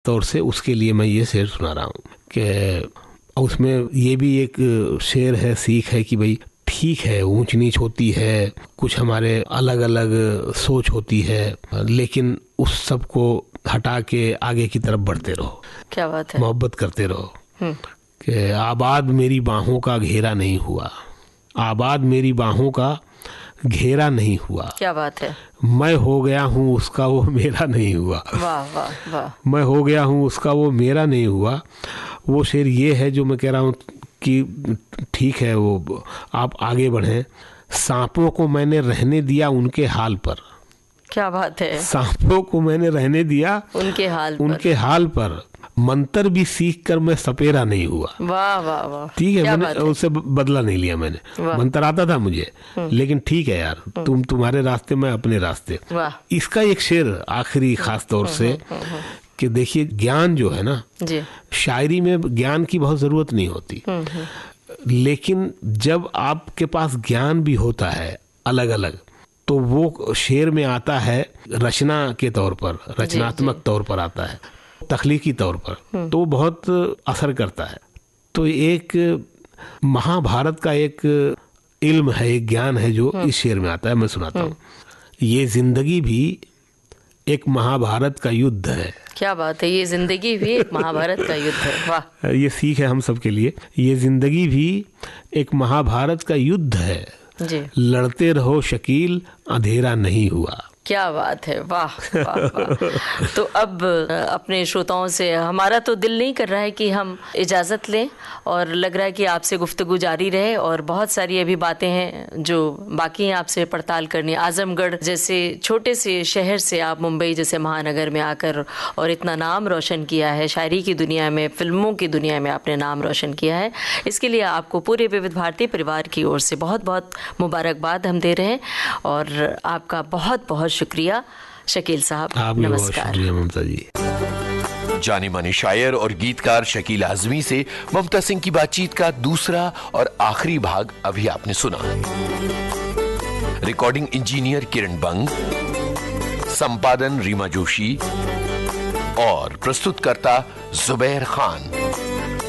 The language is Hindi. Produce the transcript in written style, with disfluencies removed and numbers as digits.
तौर से उसके लिए मैं ये शेर सुना रहा हूँ कि उसमें ये भी एक शेर है, सीख है कि भाई ठीक है, ऊंच नीच होती है, कुछ हमारे अलग अलग सोच होती है, लेकिन उस सब को हटा के आगे की तरफ बढ़ते रहो। क्या बात है। मोहब्बत करते रहो कि आबाद मेरी बाहों का घेरा नहीं हुआ, आबाद मेरी बाहों का घेरा नहीं हुआ। क्या बात है। मैं हो गया हूँ उसका वो मेरा नहीं हुआ। वाह वाह वाह। मैं हो गया हूँ उसका वो मेरा नहीं हुआ। वो शेर ये है जो मैं कह रहा हूँ कि ठीक है, वो आप आगे बढ़ें। सांपों को मैंने रहने दिया उनके हाल पर। क्या बात है। सांपों को मैंने रहने दिया उनके हाल पर, मंत्र भी सीख कर मैं सपेरा नहीं हुआ। वाह वाह वाह। ठीक है, मैंने उससे बदला नहीं लिया। मैंने मंत्र आता था मुझे, लेकिन ठीक है यार, तुम्हारे रास्ते मैं अपने रास्ते। इसका एक शेर आखिरी खास तौर से कि देखिए, ज्ञान जो है ना जी, शायरी में ज्ञान की बहुत जरूरत नहीं होती, लेकिन जब आपके पास ज्ञान भी होता है अलग अलग, तो वो शेर में आता है रचना के तौर पर, रचनात्मक तौर पर आता है, तख्लीकी तौर पर, तो बहुत असर करता है। तो एक महाभारत का एक इल्म है, एक ज्ञान है जो इस शेर में आता है। मैं सुनाता हूँ। ये जिंदगी भी एक महाभारत का युद्ध है। क्या बात है। ये जिंदगी भी एक महाभारत का युद्ध है। वाह। ये सीख है हम सब के लिए। ये जिंदगी भी एक महाभारत का युद्ध है जी। लड़ते रहो शकील, अंधेरा नहीं हुआ। क्या बात है। वाह वाह वाह। तो अब अपने श्रोताओं से हमारा तो दिल नहीं कर रहा है कि हम इजाज़त लें, और लग रहा है कि आपसे गुफ्तगू जारी रहे, और बहुत सारी अभी बातें हैं जो बाकी हैं आपसे पड़ताल करनी। आजमगढ़ जैसे छोटे से शहर से आप मुंबई जैसे महानगर में आकर और इतना नाम रोशन किया है, शायरी की दुनिया में, फिल्मों की दुनिया में आपने नाम रोशन किया है। इसके लिए आपको पूरे विविध भारती परिवार की ओर से बहुत बहुत मुबारकबाद हम दे रहे हैं, और आपका बहुत बहुत शुक्रिया शकील साहब। नमस्कार। शुक्रिया ममता जी। जाने माने शायर और गीतकार शकील आजमी से ममता सिंह की बातचीत का दूसरा और आखिरी भाग अभी आपने सुना। रिकॉर्डिंग इंजीनियर किरण बंग, संपादन रीमा जोशी और प्रस्तुतकर्ता जुबैर खान।